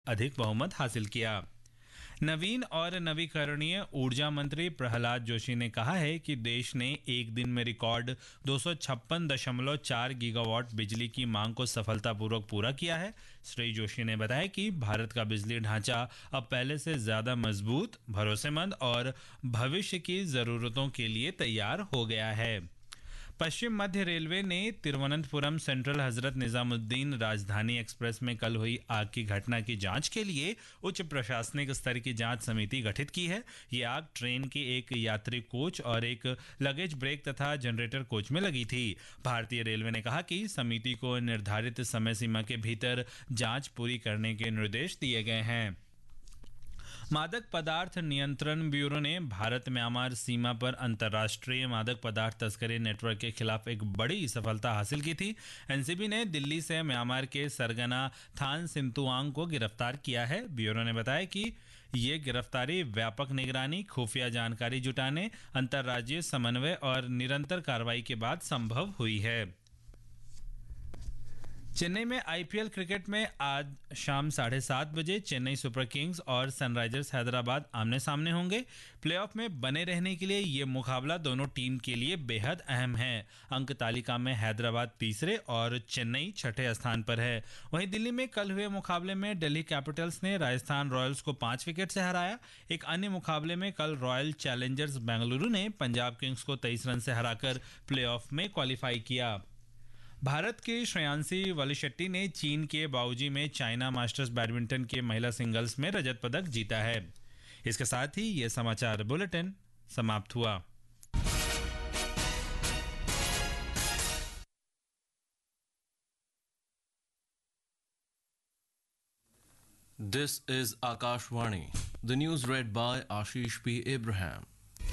अधिक बहुमत हासिल किया। नवीन और नवीकरणीय ऊर्जा मंत्री प्रहलाद जोशी ने कहा है कि देश ने एक दिन में रिकॉर्ड 256.4 गीगावाट बिजली की मांग को सफलतापूर्वक पूरा किया है। श्री जोशी ने बताया कि भारत का बिजली ढांचा अब पहले से ज्यादा मजबूत, भरोसेमंद और भविष्य की जरूरतों के लिए तैयार हो गया है। पश्चिम मध्य रेलवे ने तिरुवनंतपुरम सेंट्रल हजरत निजामुद्दीन राजधानी एक्सप्रेस में कल हुई आग की घटना की जांच के लिए उच्च प्रशासनिक स्तर की जांच समिति गठित की है। ये आग ट्रेन के एक यात्री कोच और एक लगेज ब्रेक तथा जनरेटर कोच में लगी थी। भारतीय रेलवे ने कहा कि समिति को निर्धारित समय सीमा के भीतर जांच पूरी करने के निर्देश दिए गए हैं। मादक पदार्थ नियंत्रण ब्यूरो ने भारत म्यांमार सीमा पर अंतर्राष्ट्रीय मादक पदार्थ तस्करी नेटवर्क के खिलाफ एक बड़ी सफलता हासिल की थी। एनसीबी ने दिल्ली से म्यांमार के सरगना थान सिंतुआंग को गिरफ्तार किया है। ब्यूरो ने बताया कि ये गिरफ्तारी व्यापक निगरानी, खुफिया जानकारी जुटाने, अंतर्राज्यीय समन्वय और निरंतर कार्रवाई के बाद संभव हुई है। चेन्नई में आईपीएल क्रिकेट में आज शाम 7:30 बजे चेन्नई सुपर किंग्स और सनराइजर्स हैदराबाद आमने सामने होंगे। प्लेऑफ में बने रहने के लिए ये मुकाबला दोनों टीम के लिए बेहद अहम है। अंक तालिका में हैदराबाद तीसरे और चेन्नई छठे स्थान पर है। वहीं दिल्ली में कल हुए मुकाबले में दिल्ली कैपिटल्स ने राजस्थान रॉयल्स को 5 विकेट से हराया। एक अन्य मुकाबले में कल रॉयल चैलेंजर्स बेंगलुरु ने पंजाब किंग्स को 23 रन से हराकर प्लेऑफ में क्वालिफाई किया। भारत के श्रेयांशी वलिशेट्टी ने चीन के बाओजी में चाइना मास्टर्स बैडमिंटन के महिला सिंगल्स में रजत पदक जीता है। इसके साथ ही यह समाचार बुलेटिन समाप्त हुआ। This is Akashvani. The news read by Ashish P. Abraham.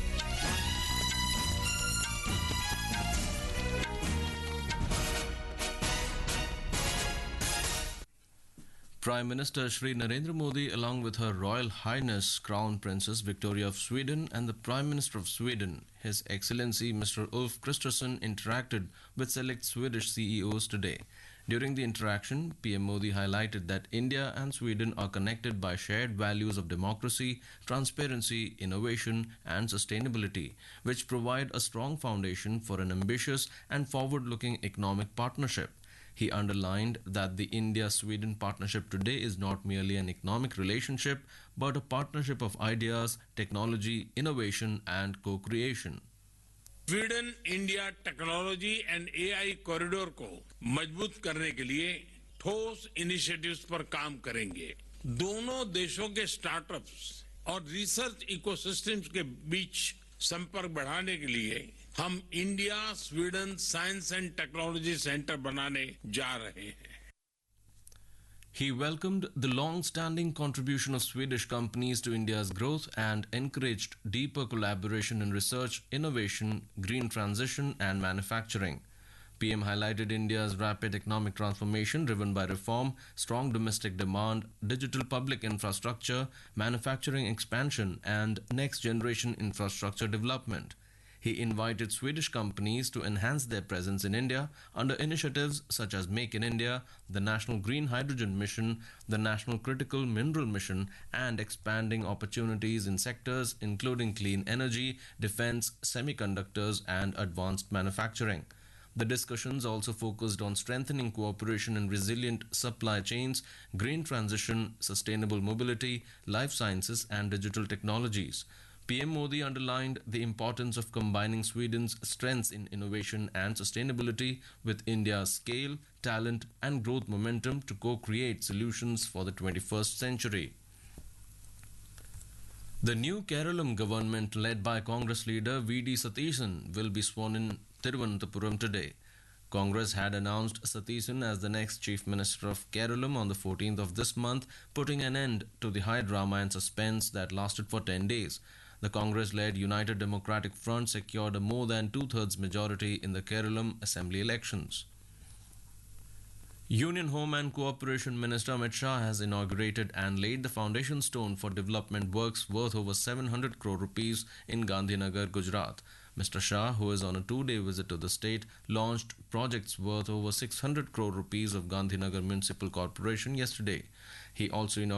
Prime Minister Shri Narendra Modi, along with Her Royal Highness Crown Princess Victoria of Sweden and the Prime Minister of Sweden, His Excellency Mr. Ulf Kristersson, interacted with select Swedish CEOs today. During the interaction, PM Modi highlighted that India and Sweden are connected by shared values of democracy, transparency, innovation, and sustainability, which provide a strong foundation for an ambitious and forward-looking economic partnership. He underlined that the India-Sweden partnership today is not merely an economic relationship, but a partnership of ideas, technology, innovation, and co-creation. Sweden India technology and AI corridor को मजबूत करने के लिए ठोस initiatives पर काम करेंगे। दोनों देशों के स्टार्टअप्स और रिसर्च इकोसिस्टम्स के बीच संपर्क बढ़ाने के लिए हम India Sweden science and technology centre बनाने जा रहे हैं। He welcomed the long-standing contribution of Swedish companies to India's growth and encouraged deeper collaboration in research, innovation, green transition and manufacturing. PM highlighted India's rapid economic transformation driven by reform, strong domestic demand, digital public infrastructure, manufacturing expansion and next-generation infrastructure development. He invited Swedish companies to enhance their presence in India under initiatives such as Make in India, the National Green Hydrogen Mission, the National Critical Mineral Mission, and expanding opportunities in sectors including clean energy, defense, semiconductors, and advanced manufacturing. The discussions also focused on strengthening cooperation in resilient supply chains, green transition, sustainable mobility, life sciences, and digital technologies. PM Modi underlined the importance of combining Sweden's strengths in innovation and sustainability with India's scale, talent, and growth momentum to co-create solutions for the 21st century. The new Keralam government, led by Congress leader V.D. Satheesan, will be sworn in Thiruvananthapuram today. Congress had announced Satheesan as the next Chief Minister of Keralam on the 14th of this month, putting an end to the high drama and suspense that lasted for 10 days. The Congress-led United Democratic Front secured a more than two-thirds majority in the Keralam Assembly elections. Union Home and Cooperation Minister Amit Shah has inaugurated and laid the foundation stone for development works worth over 700 crore rupees in Gandhinagar, Gujarat. Mr. Shah, who is on a two-day visit to the state, launched projects worth over 600 crore rupees of Gandhinagar Municipal Corporation yesterday. He also inaugurated